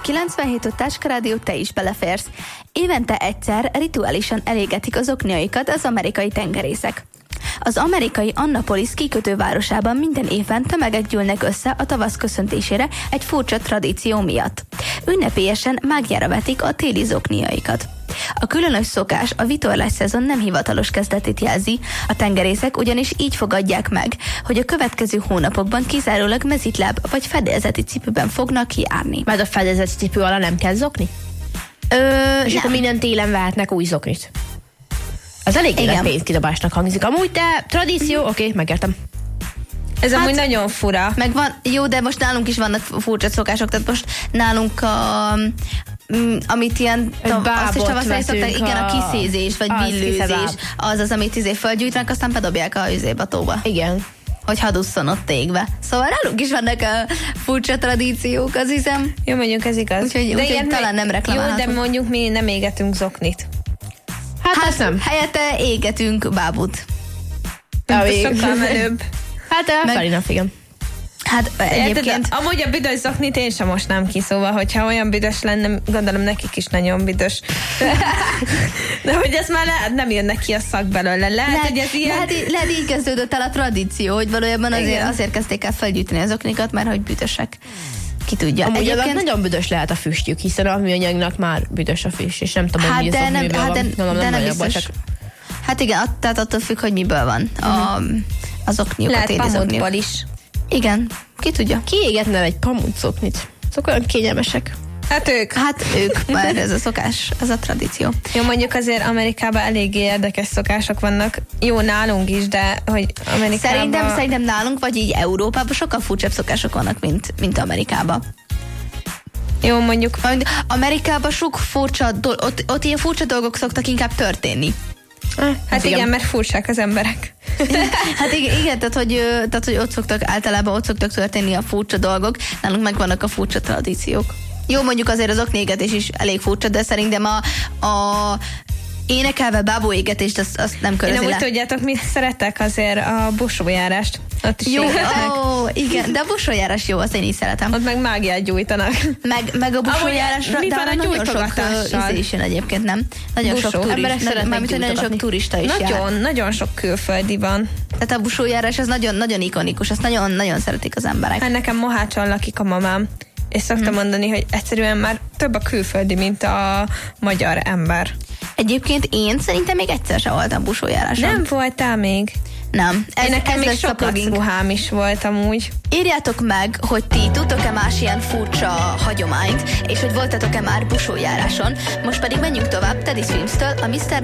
97 Táska Rádió, te is beleférsz. Évente egyszer rituálisan elégetik az okniaikat az amerikai tengerészek. Az amerikai Annapolis kikötővárosában minden évben tömegek gyűlnek össze a tavasz köszöntésére egy furcsa tradíció miatt. Ünnepélyesen mágjára vetik a téli zokniaikat. A különös szokás a vitorlás szezon nem hivatalos kezdetét jelzi, a tengerészek ugyanis így fogadják meg, hogy a következő hónapokban kizárólag mezitláb vagy fedélzeti cipőben fognak kijárni. Mert a fedélzeti cipő alá nem kell zokni? És nem. akkor minden télen vehetnek új zoknit. Az elég nagy pénzkidobásnak hangzik. Amúgy de tradíció, oké, megértem. Ez amúgy nagyon fura. Meg van, jó, de most nálunk is vannak furcsa szokások, tehát most nálunk amit ilyen azt is tavasszal szokták, igen, a kiszézés, vagy billőzés, az, amit fölgyújtanak, aztán bedobják a tóba. Igen. Hogy hadusszon ott égbe. Szóval nálunk is vannak a furcsa tradíciók, az hiszem. Jó, mondjuk ez igaz. Úgyhogy talán nem reklamálhatunk. Jó, de mondjuk mi nem égetünk zoknit. Hát nem. Helyette égetünk bábút. Sokkal menőbb. Hát farinap, igen. Hát egyébként... Amúgy a büdös zoknit én sem mosnám ki, szóval, hogyha olyan büdös lenne, gondolom nekik is nagyon büdös. De hogy ez már nem jönnek ki a szak belőle. Lehet, hogy ez ilyen... Lehet így kezdődött el a tradíció, hogy valójában azért kezdték el felgyűjteni az oknikat, mert hogy büdösek. Ki tudja. Amúgy egyébként... nagyon büdös lehet a füstjük, hiszen a műanyagnak már büdös a füst, és nem tudom, hogy mi nem biztos. Hát igen, tehát attól függ, hogy miből van az okniuk, a téli zokniuk. Is. Igen, ki tudja. Ki égetne egy pamut zoknit? Azok olyan kényelmesek. Hát ők, mert ez a szokás, ez a tradíció. Jó, mondjuk azért Amerikában eléggé érdekes szokások vannak. Jó, nálunk is, de hogy Amerikában... Szerintem nálunk, vagy így Európában sokkal furcsább szokások vannak, mint Amerikában. Jó, mondjuk... Amerikában sok furcsa, ott ilyen furcsa dolgok szoktak inkább történni. Hát igen, mert furcsák az emberek. Hát igen, tehát hogy általában ott szoktak történni a furcsa dolgok, nálunk megvannak a furcsa tradíciók. Jó, mondjuk azért az okniégetés is elég furcsa, de szerintem a énekelve bábú égetést azt nem körözi le. Én amúgy tudjátok, mit szeretek azért a busójárást. Ott is jó, igen, de a busójárás jó, azt én is szeretem. Ott meg mágiát gyújtanak. Meg a busójárásra, de arra nagyon sok is jön egyébként, nem? Nagyon sok turista is jár. Nagyon sok külföldi van. Tehát a busójárás az nagyon, nagyon ikonikus, azt nagyon, nagyon szeretik az emberek. Hát nekem Mohácson lakik a mamám, és szoktam mondani, hogy egyszerűen már több a külföldi, mint a magyar ember. Egyébként én szerintem még egyszer sem voltam busójáráson. Nem voltál még? Nem. Nekem még sok ruhám is volt amúgy. Írjátok meg, hogy ti tudtok-e más ilyen furcsa hagyományt, és hogy voltatok-e már busójáráson. Most pedig menjünk tovább Teddy Swims-től a Mr.